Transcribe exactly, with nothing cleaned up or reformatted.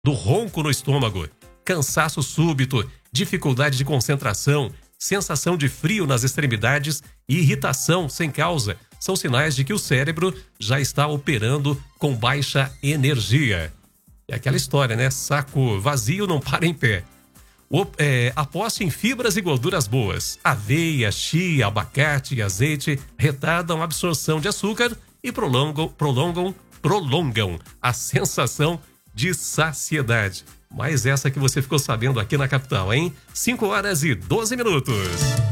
do ronco no estômago, cansaço súbito, dificuldade de concentração, sensação de frio nas extremidades e irritação sem causa são sinais de que o cérebro já está operando com baixa energia. É aquela história, né? Saco vazio não para em pé. O, é, aposte em fibras e gorduras boas. Aveia, chia, abacate e azeite retardam a absorção de açúcar e prolongam, prolongam, prolongam a sensação de saciedade. Mas essa que você ficou sabendo aqui na capital, hein? cinco horas e doze minutos.